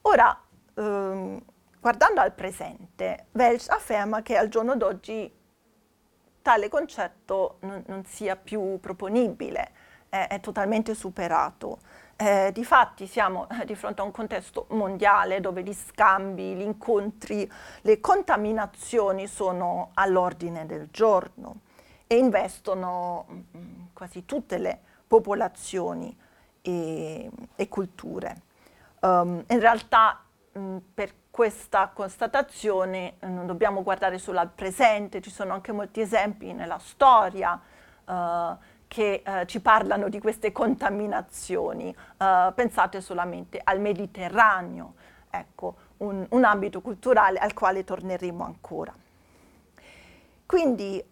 Ora, guardando al presente, Welsch afferma che al giorno d'oggi tale concetto non sia più proponibile, è totalmente superato. Difatti siamo di fronte a un contesto mondiale dove gli scambi, gli incontri, le contaminazioni sono all'ordine del giorno e investono quasi tutte le popolazioni e culture. In realtà per questa constatazione non dobbiamo guardare solo al presente, ci sono anche molti esempi nella storia che ci parlano di queste contaminazioni. Pensate solamente al Mediterraneo, ecco, un ambito culturale al quale torneremo ancora. Quindi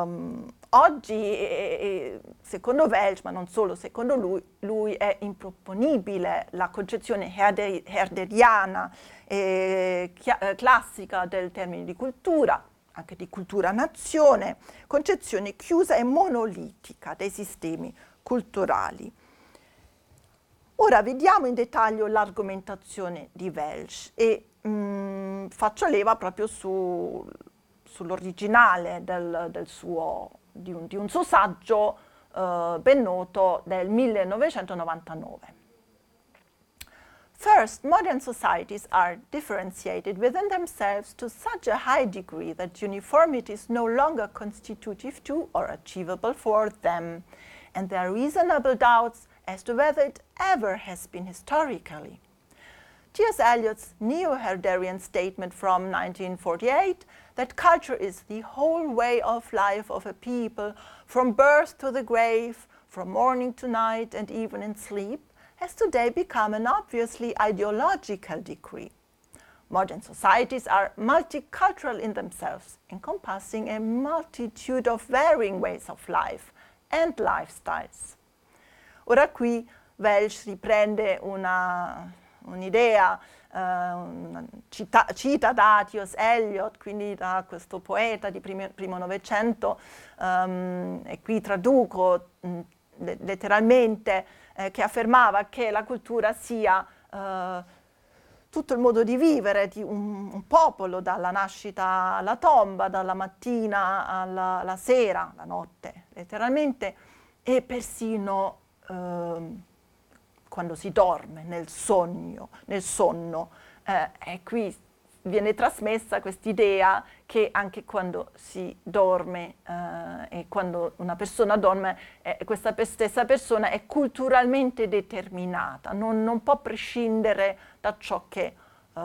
oggi, secondo Welsch, ma non solo secondo lui è improponibile la concezione herderiana classica del termine di cultura, anche di cultura-nazione, concezione chiusa e monolitica dei sistemi culturali. Ora vediamo in dettaglio l'argomentazione di Welsch e faccio leva proprio sull'originale di un suo saggio ben noto del 1999. First, modern societies are differentiated within themselves to such a high degree that uniformity is no longer constitutive to or achievable for them, and there are reasonable doubts as to whether it ever has been historically. T.S. Eliot's neo-Herderian statement from 1948 that culture is the whole way of life of a people, from birth to the grave, from morning to night and even in sleep, has today become an obviously ideological decree. Modern societies are multicultural in themselves, encompassing a multitude of varying ways of life and lifestyles. Ora qui Welsch riprende un'idea, cita da T.S. Eliot, quindi da questo poeta di primo Novecento, e qui traduco letteralmente, che affermava che la cultura sia tutto il modo di vivere di un popolo, dalla nascita alla tomba, dalla mattina alla sera, la notte, letteralmente, e persino quando si dorme, nel sonno. E qui viene trasmessa quest'idea che anche quando si dorme e quando una persona dorme, questa stessa persona è culturalmente determinata, non può prescindere da ciò che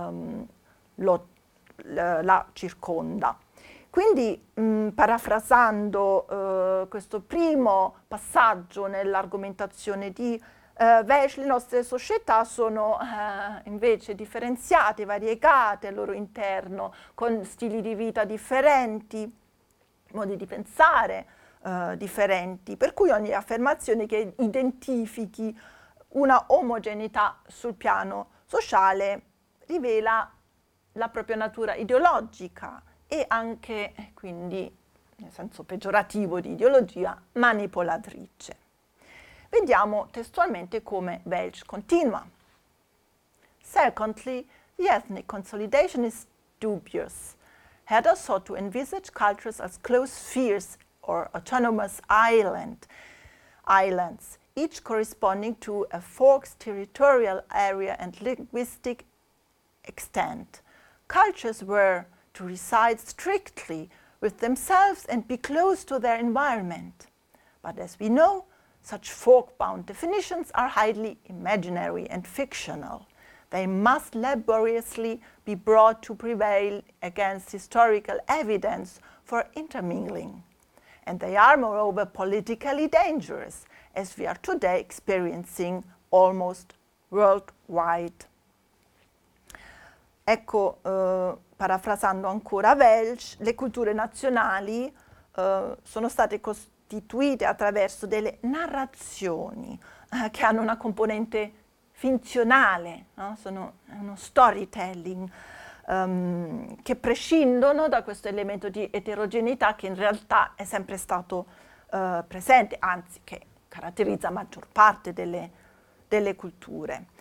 la circonda. Quindi, parafrasando questo primo passaggio nell'argomentazione di Welsch, le nostre società sono invece differenziate, variegate al loro interno, con stili di vita differenti, modi di pensare differenti, per cui ogni affermazione che identifichi una omogeneità sul piano sociale rivela la propria natura ideologica e anche, quindi, nel senso peggiorativo di ideologia, manipolatrice. Vediamo testualmente come Welsch continua. Secondly, the ethnic consolidation is dubious. Herder sought to envisage cultures as closed spheres or autonomous islands, each corresponding to a forked territorial area and linguistic extent. Cultures were to reside strictly with themselves and be close to their environment. But as we know, such fork-bound definitions are highly imaginary and fictional. They must laboriously be brought to prevail against historical evidence for intermingling. And they are, moreover, politically dangerous, as we are today experiencing almost worldwide. Ecco, parafrasando ancora Welsch, le culture nazionali sono state costituite attraverso delle narrazioni che hanno una componente finzionale, no? Sono uno storytelling che prescindono da questo elemento di eterogeneità che in realtà è sempre stato presente, anzi che caratterizza la maggior parte delle culture.